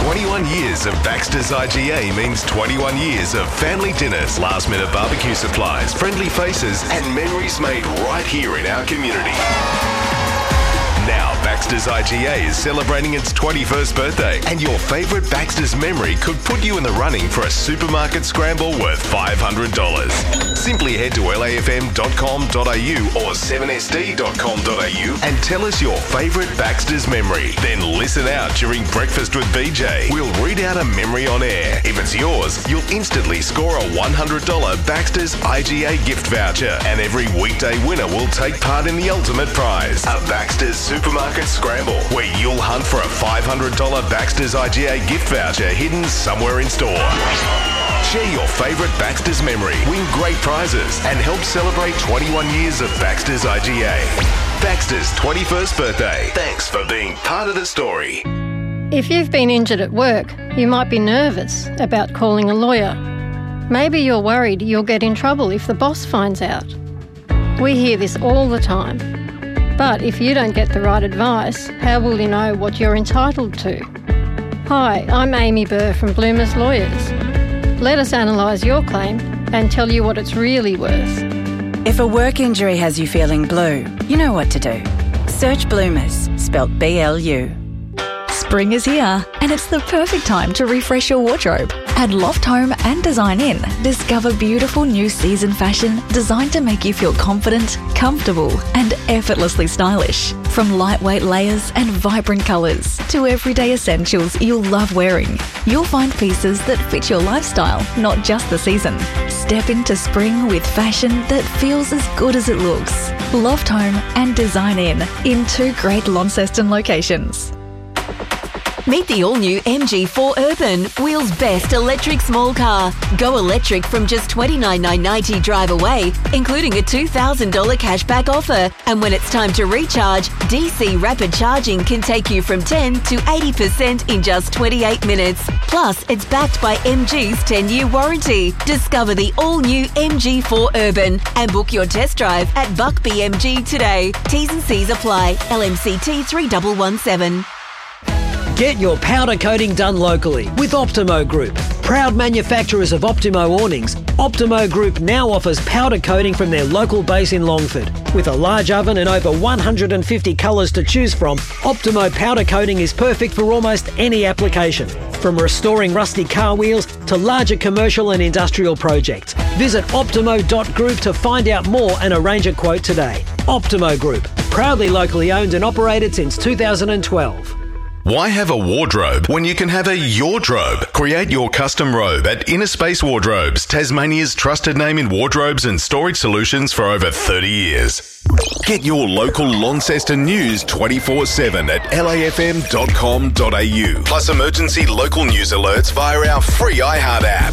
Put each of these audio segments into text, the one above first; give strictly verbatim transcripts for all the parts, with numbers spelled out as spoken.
twenty-one years of Baxter's I G A means twenty-one years of family dinners, last-minute barbecue supplies, friendly faces, and memories made right here in our community. Now, Baxter's I G A is celebrating its twenty-first birthday, and your favourite Baxter's memory could put you in the running for a supermarket scramble worth five hundred dollars. Simply head to L A F M dot com dot a u or seven s d dot com dot a u and tell us your favourite Baxter's memory. Then listen out during Breakfast with B J. We'll read out a memory on air. If it's yours, you'll instantly score a one hundred dollars Baxter's I G A gift voucher, and every weekday winner will take part in the ultimate prize, a Baxter's Supermarket Scramble, where you'll hunt for a five hundred dollars Baxter's I G A gift voucher hidden somewhere in store. Share your favourite Baxter's memory, win great prizes, and help celebrate twenty-one years of Baxter's I G A. Baxter's twenty-first birthday. Thanks for being part of the story. If you've been injured at work, you might be nervous about calling a lawyer. Maybe you're worried you'll get in trouble if the boss finds out. We hear this all the time. But if you don't get the right advice, how will you know what you're entitled to? Hi, I'm Amy Burr from Bloomers Lawyers. Let us analyse your claim and tell you what it's really worth. If a work injury has you feeling blue, you know what to do. Search Bloomers, spelt B L U. Spring is here, and it's the perfect time to refresh your wardrobe. At Loft Home and Design In, discover beautiful new season fashion designed to make you feel confident, comfortable, and effortlessly stylish. From lightweight layers and vibrant colours to everyday essentials you'll love wearing, you'll find pieces that fit your lifestyle, not just the season. Step into spring with fashion that feels as good as it looks. Loft Home and Design In, in two great Launceston locations. Meet the all-new M G four Urban, Wheels' best electric small car. Go electric from just twenty-nine thousand nine hundred ninety drive away, including a two thousand dollars cashback offer. And when it's time to recharge, D C rapid charging can take you from ten to eighty percent in just twenty-eight minutes. Plus, it's backed by M G's ten-year warranty. Discover the all-new M G four Urban and book your test drive at Buck B M G today. T's and C's apply. L M C T three one one seven. Get your powder coating done locally with Optimo Group. Proud manufacturers of Optimo awnings, Optimo Group now offers powder coating from their local base in Longford. With a large oven and over one hundred fifty colours to choose from, Optimo powder coating is perfect for almost any application. From restoring rusty car wheels to larger commercial and industrial projects. Visit optimo dot group to find out more and arrange a quote today. Optimo Group, proudly locally owned and operated since two thousand twelve. Why have a wardrobe when you can have a yourdrobe? Create your custom robe at Inner Space Wardrobes, Tasmania's trusted name in wardrobes and storage solutions for over thirty years. Get your local Launceston news twenty-four seven at L A F M dot com dot a u. Plus emergency local news alerts via our free iHeart app.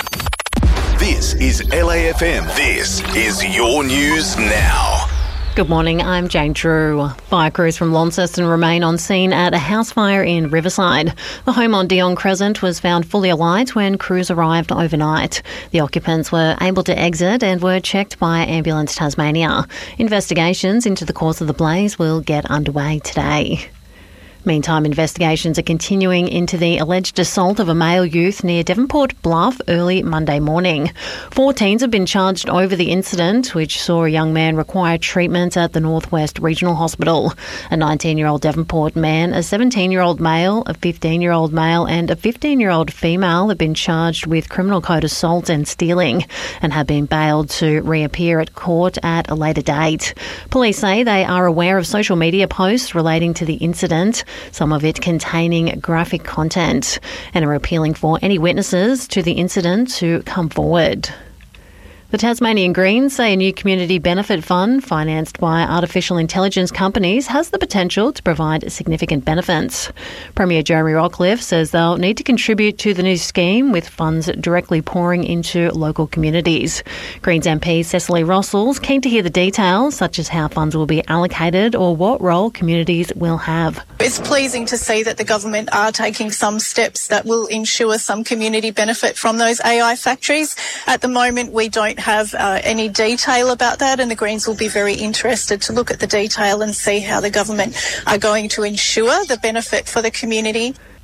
This is L A F M. This is your news now. Good morning, I'm Jane Drew. Fire crews from Launceston remain on scene at a house fire in Riverside. The home on Dion Crescent was found fully alight when crews arrived overnight. The occupants were able to exit and were checked by Ambulance Tasmania. Investigations into the cause of the blaze will get underway today. Meantime, investigations are continuing into the alleged assault of a male youth near Devonport Bluff early Monday morning. Four teens have been charged over the incident, which saw a young man require treatment at the Northwest Regional Hospital. A nineteen-year-old Devonport man, a seventeen-year-old male, a fifteen-year-old male and a fifteen-year-old female have been charged with criminal code assault and stealing and have been bailed to reappear at court at a later date. Police say they are aware of social media posts relating to the incident, some of it containing graphic content, and are appealing for any witnesses to the incident to come forward. The Tasmanian Greens say a new community benefit fund financed by artificial intelligence companies has the potential to provide significant benefits. Premier Jeremy Rockliff says they'll need to contribute to the new scheme with funds directly pouring into local communities. Greens M P Cecily Rossell's keen to hear the details, such as how funds will be allocated or what role communities will have. It's pleasing to see that the government are taking some steps that will ensure some community benefit from those A I factories. At the moment, we don't have uh, any detail about that, and the Greens will be very interested to look at the detail and see how the government are going to ensure the benefit for the community.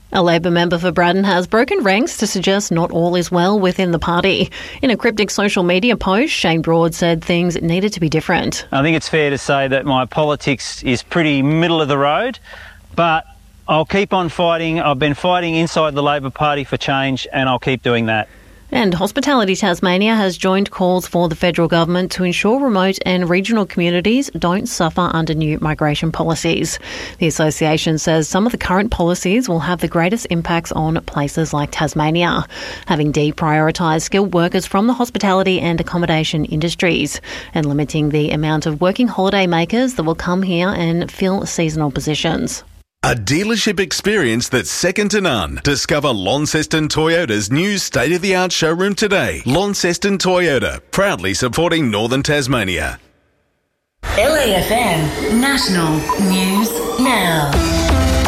A Labor member for Braddon has broken ranks to suggest not all is well within the party. In a cryptic social media post, Shane Broad said things needed to be different. I think it's fair to say that my politics is pretty middle of the road, but I'll keep on fighting. I've been fighting inside the Labor Party for change, and I'll keep doing that. And Hospitality Tasmania has joined calls for the federal government to ensure remote and regional communities don't suffer under new migration policies. The association says some of the current policies will have the greatest impacts on places like Tasmania, having deprioritised skilled workers from the hospitality and accommodation industries and limiting the amount of working holiday makers that will come here and fill seasonal positions. A dealership experience that's second to none. Discover Launceston Toyota's new state-of-the-art showroom today. Launceston Toyota, proudly supporting Northern Tasmania. L A F M National News Now.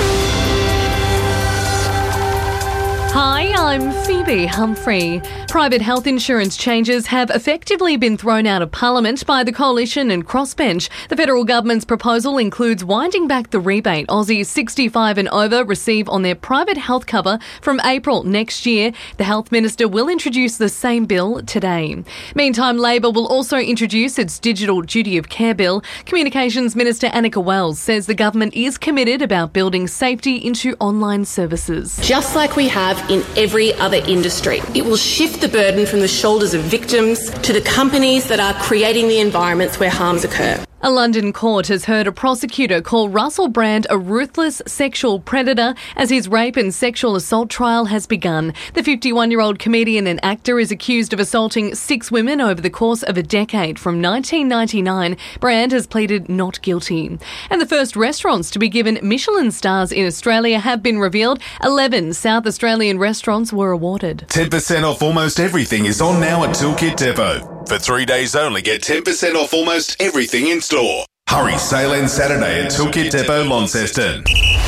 Hi, I'm Phoebe Humphrey. Private health insurance changes have effectively been thrown out of Parliament by the Coalition and Crossbench. The federal government's proposal includes winding back the rebate Aussies sixty-five and over receive on their private health cover from April next year. The Health Minister will introduce the same bill today. Meantime, Labor will also introduce its Digital Duty of Care bill. Communications Minister Annika Wells says the government is committed about building safety into online services. Just like we have in every other industry, it will shift the burden from the shoulders of victims to the companies that are creating the environments where harms occur. A London court has heard a prosecutor call Russell Brand a ruthless sexual predator as his rape and sexual assault trial has begun. The fifty-one-year-old comedian and actor is accused of assaulting six women over the course of a decade from nineteen ninety-nine. Brand has pleaded not guilty. And the first restaurants to be given Michelin stars in Australia have been revealed. eleven South Australian restaurants were awarded. ten percent off almost everything is on now at Toolkit Depot. For three days only, get ten percent off almost everything in store. Hurry, sale ends Saturday at Toolkit Depot, Launceston.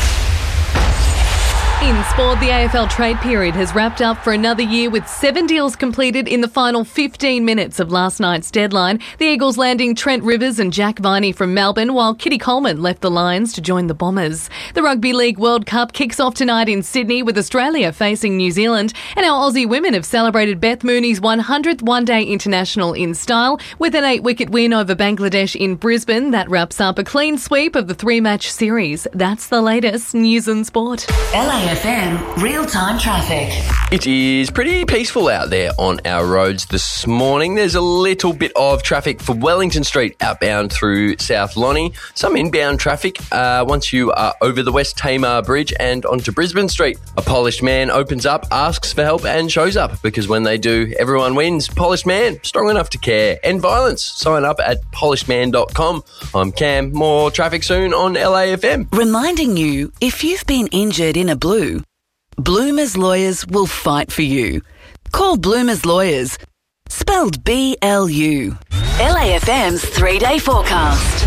In sport, the A F L trade period has wrapped up for another year with seven deals completed in the final fifteen minutes of last night's deadline. The Eagles landing Trent Rivers and Jack Viney from Melbourne, while Kitty Coleman left the Lions to join the Bombers. The Rugby League World Cup kicks off tonight in Sydney with Australia facing New Zealand. And our Aussie women have celebrated Beth Mooney's one hundredth one-day international in style with an eight-wicket win over Bangladesh in Brisbane. That wraps up a clean sweep of the three-match series. That's the latest news and sport. L A F M real-time traffic. It is pretty peaceful out there on our roads this morning. There's a little bit of traffic for Wellington Street outbound through South Lonnie. Some inbound traffic uh, once you are over the West Tamar Bridge and onto Brisbane Street. A polished man opens up, asks for help and shows up, because when they do, everyone wins. Polished Man, strong enough to care. End violence. Sign up at polished man dot com. I'm Cam. More traffic soon on L A F M. Reminding you, if you've been injured in a blue, Bloomers Lawyers will fight for you. Call Bloomers Lawyers, spelled B L U. L A F M's three-day forecast.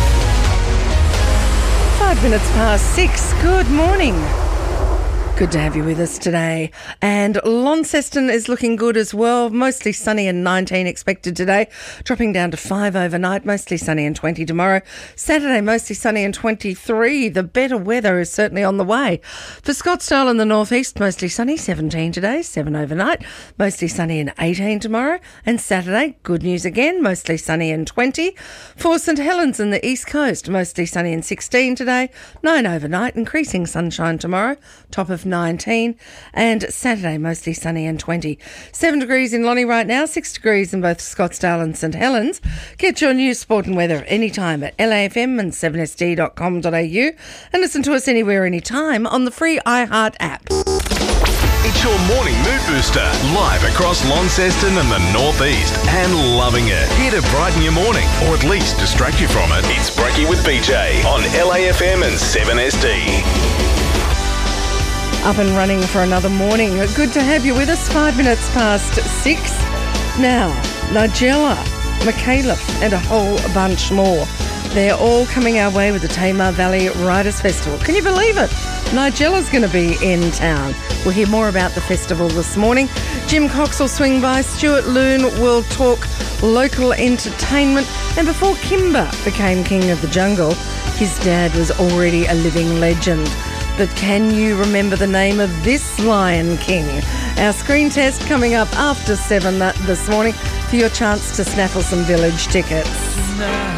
Five minutes past six. Good morning. Good to have you with us today. And Launceston is looking good as well. Mostly sunny and nineteen expected today. Dropping down to five overnight. Mostly sunny and twenty tomorrow. Saturday, mostly sunny and twenty-three. The better weather is certainly on the way. For Scottsdale and the northeast, mostly sunny, seventeen today, seven overnight. Mostly sunny and eighteen tomorrow. And Saturday, good news again, mostly sunny and twenty. For St Helens and the east coast, mostly sunny and sixteen today, nine overnight. Increasing sunshine tomorrow, top of nineteen, and Saturday mostly sunny and twenty. seven degrees in Lonnie right now, six degrees in both Scottsdale and St Helens. Get your news, sport and weather anytime at L A F M and seven S D dot com dot A U and listen to us anywhere, anytime on the free iHeart app. It's your morning mood booster, live across Launceston and the northeast, and loving it. Here to brighten your morning, or at least distract you from it. It's Brekkie with B J on L A F M and seven S D. Up and running for another morning. Good to have you with us. Five minutes past six. Now, Nigella, McAuliffe and a whole bunch more. They're all coming our way with the Tamar Valley Riders Festival. Can you believe it? Nigella's going to be in town. We'll hear more about the festival this morning. Jim Cox will swing by. Stuart Loon will talk local entertainment. And before Kimber became king of the jungle, his dad was already a living legend. But can you remember the name of this Lion King? Our screen test coming up after seven this morning for your chance to snaffle some Village tickets.